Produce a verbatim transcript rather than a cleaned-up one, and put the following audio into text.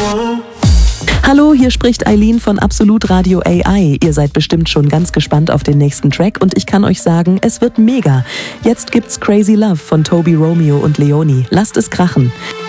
Hallo, hier spricht Eileen von Absolut Radio A I. Ihr seid bestimmt schon ganz gespannt auf den nächsten Track und ich kann euch sagen, es wird mega. Jetzt gibt's Crazy Love von Toby Romeo und Leonie. Lasst es krachen.